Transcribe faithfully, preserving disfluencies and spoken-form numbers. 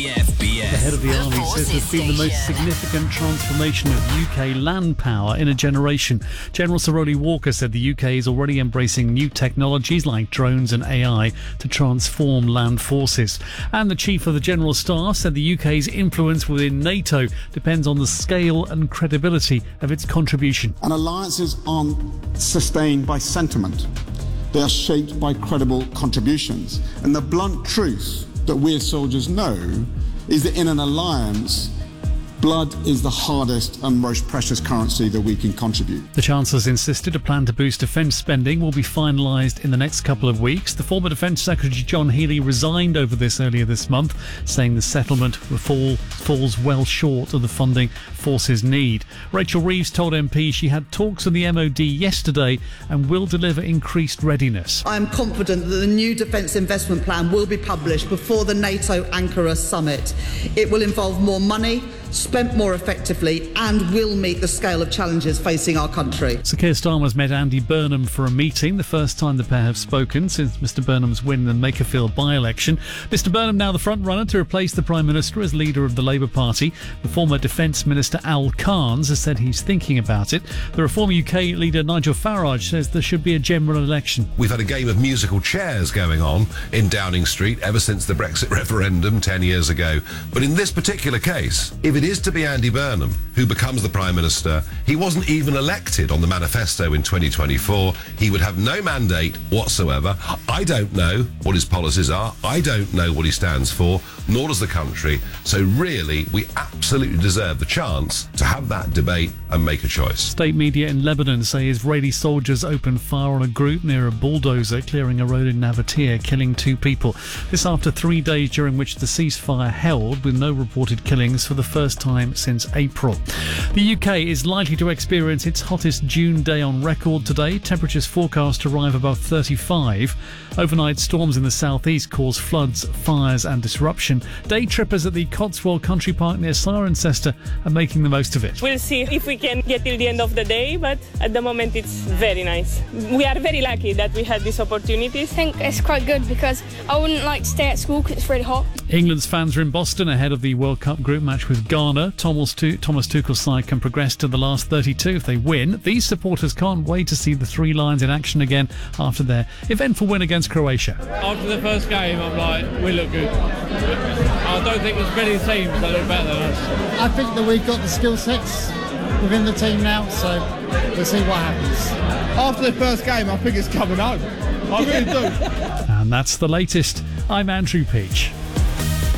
B F B S. The head of the, the Army says there's been the most significant transformation of U K land power in a generation. General Sir Rowley Walker said the U K is already embracing new technologies like drones and A I to transform land forces. And the Chief of the General Staff said the U K's influence within NATO depends on the scale and credibility of its contribution. And alliances aren't sustained by sentiment. They are shaped by credible contributions. And the blunt truth that we as soldiers know is that in an alliance, blood is the hardest and most precious currency that we can contribute. The Chancellor's insisted a plan to boost defence spending will be finalised in the next couple of weeks. The former Defence Secretary John Healey resigned over this earlier this month, saying the settlement fall, falls well short of the funding forces need. Rachel Reeves told M Ps she had talks with the M O D yesterday and will deliver increased readiness. I am confident that the new defence investment plan will be published before the NATO Ankara summit. It will involve more money, spent more effectively, and will meet the scale of challenges facing our country. Sir Keir Starmer's met Andy Burnham for a meeting, the first time the pair have spoken since Mr Burnham's win in the Makerfield by-election. Mr Burnham now the front-runner to replace the Prime Minister as leader of the Labour Party. The former Defence Minister Al Carnes has said he's thinking about it. The Reform U K leader Nigel Farage says there should be a general election. We've had a game of musical chairs going on in Downing Street ever since the Brexit referendum ten years ago. But in this particular case, if it is to be Andy Burnham who becomes the Prime Minister, he wasn't even elected on the manifesto in twenty twenty-four. He would have no mandate whatsoever. I don't know what his policies are. I don't know what he stands for, nor does the country. So really, we absolutely deserve the chance to have that debate and make a choice. State media in Lebanon say Israeli soldiers opened fire on a group near a bulldozer clearing a road in Navatir, killing two people. This after three days during which the ceasefire held, with no reported killings for the first time since April. The U K is likely to experience its hottest June day on record today. Temperatures forecast to arrive above thirty-five. Overnight storms in the southeast cause floods, fires and disruption. Day trippers at the Cotswold Country Park near Cirencester are making the most of it. We'll see if we can get till the end of the day, but at the moment it's very nice. We are very lucky that we had this opportunity. I think it's quite good because I wouldn't like to stay at school because it's really hot. England's fans are in Boston ahead of the World Cup group match with Ghana. Thomas Tuchel's side can progress to the last thirty-two if they win. These supporters can't wait to see the Three Lions in action again after their eventful win against Croatia. After the first game, I'm like, we look good. I don't think there's many teams that look better than us. I think that we've got the skill sets within the team now, so we'll see what happens. After the first game, I think it's coming home. I really do. And that's the latest. I'm Andrew Peach.